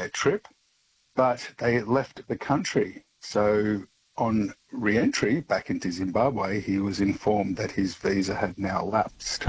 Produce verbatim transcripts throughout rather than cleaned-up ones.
their trip, but they left the country. So on re-entry back into Zimbabwe, he was informed that his visa had now lapsed.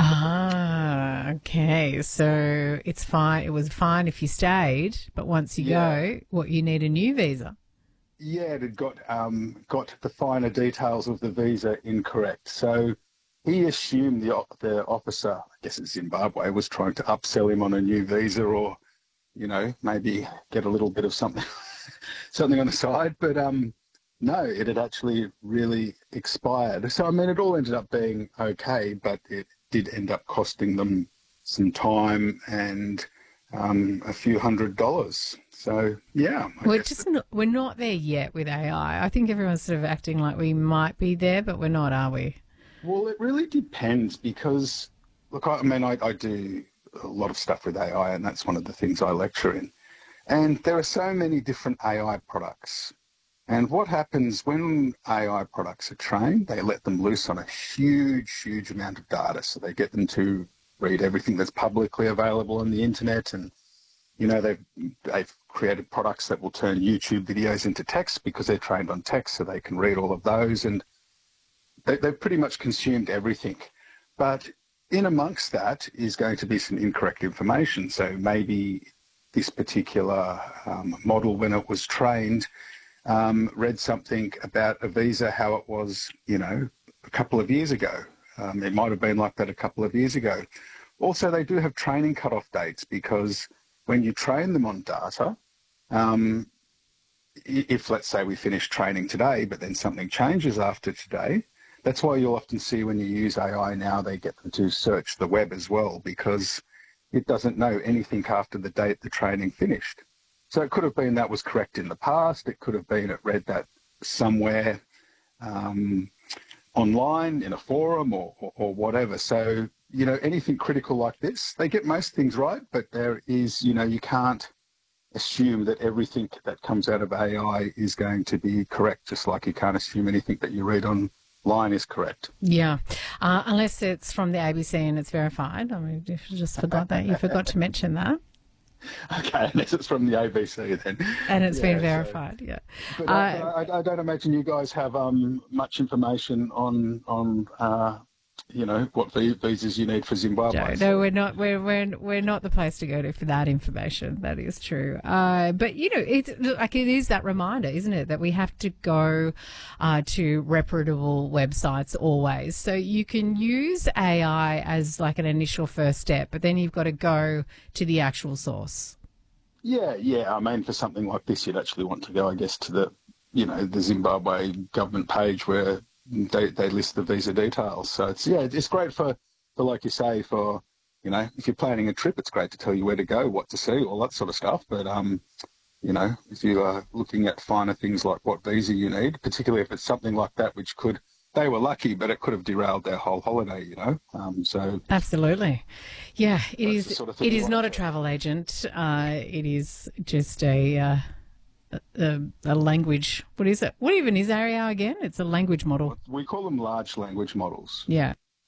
Ah, okay. So it's fine. It was fine if you stayed, but once you Yeah. go, what, you need a new visa? Yeah, it had got um, got the finer details of the visa incorrect. So he assumed the o- the officer, I guess in Zimbabwe, was trying to upsell him on a new visa, or you know maybe get a little bit of something something on the side. But um, no, it had actually really expired. So I mean, it all ended up being okay, but it did end up costing them some time and um, a few hundred dollars. So yeah, I We're guess just not, we're not there yet with A I. I I think everyone's sort of acting like we might be there, but we're not, are we? Well, it really depends because, look, I mean, I, I do a lot of stuff with A I, and that's one of the things I lecture in. And there are so many different A I products. And what happens when A I products are trained, they let them loose on a huge, huge amount of data. So they get them to read everything that's publicly available on the internet. And, you know, they've, they've created products that will turn YouTube videos into text because they're trained on text, so they can read all of those. And They, they've pretty much consumed everything. But in amongst that is going to be some incorrect information. So maybe this particular um, model, when it was trained, um, read something about a visa, how it was, you know, a couple of years ago. Um, it might have been like that a couple of years ago. Also, they do have training cut-off dates because when you train them on data, um, i- if, let's say, we finish training today, but then something changes after today, that's why you'll often see when you use A I now, they get them to search the web as well because it doesn't know anything after the date the training finished. So it could have been that was correct in the past. It could have been it read that somewhere um, online in a forum or, or, or whatever. So, you know, anything critical like this, they get most things right, but there is, you know, you can't assume that everything that comes out of A I is going to be correct, just like you can't assume anything that you read on line is correct. Yeah, uh, unless it's from the A B C and it's verified. I mean, you just forgot that. You forgot to mention that. Okay, unless it's from the A B C then. And it's Yeah, been so- verified, yeah. But, Uh, I, but I, I don't imagine you guys have um, much information on on uh, you know what vi- visas you need for Zimbabwe. No, so- no, we're not. We're we're we're not the place to go to for that information. That is true. Uh, but you know, it's like it is that reminder, isn't it, that we have to go uh, to reputable websites always. So you can use A I as like an initial first step, but then you've got to go to the actual source. Yeah, yeah. I mean, for something like this, you'd actually want to go, I guess, to the you know the Zimbabwe government page where they they list the visa details. So it's yeah, it's great for, for like you say, for you know if you're planning a trip, it's great to tell you where to go, what to see, all that sort of stuff. But um, you know, if you are looking at finer things like what visa you need, particularly if it's something like that, which could they were lucky, but it could have derailed their whole holiday. You know, um, so Absolutely. Yeah, it That's is. the sort of thing It you is want not to a do. travel agent. Uh, it is just a, uh, a a language. What is it? What even is A I again? It's a language model. we call them large language models. Yeah.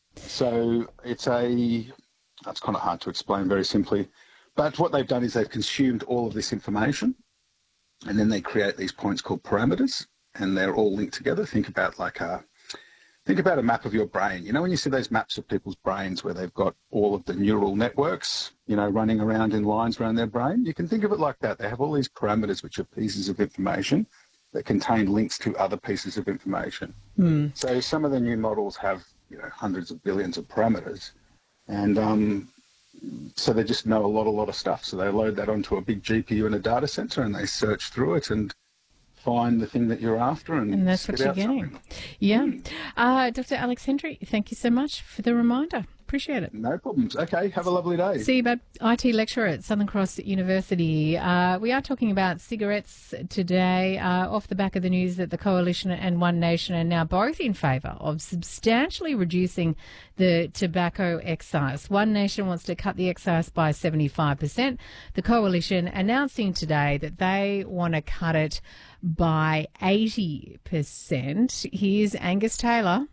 So it's a, that's kind of hard to explain very simply, but what they've done is they've consumed all of this information and then they create these points called parameters and they're all linked together. Think about like a, think about a map of your brain. You know, when you see those maps of people's brains where they've got all of the neural networks, you know, running around in lines around their brain, you can think of it like that. They have all these parameters, which are pieces of information that contain links to other pieces of information. Mm. So some of the new models have, you know, hundreds of billions of parameters. And um, so they just know a lot, a lot of stuff. So they load that onto a big G P U in a data center and they search through it and find the thing that you're after and, And that's what spit you're out getting. something. Yeah. Uh, Doctor Alex Hendry, thank you so much for the reminder. Appreciate it. No problems. Okay, have a lovely day. See you, bud. I T lecturer at Southern Cross University. Uh, we are talking about cigarettes today uh, off the back of the news that the Coalition and One Nation are now both in favour of substantially reducing the tobacco excise. One Nation wants to cut the excise by seventy-five percent. The Coalition announcing today that they want to cut it by eighty percent. Here's Angus Taylor.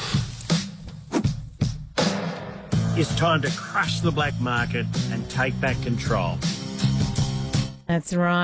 It's time to crush the black market and take back control. That's right.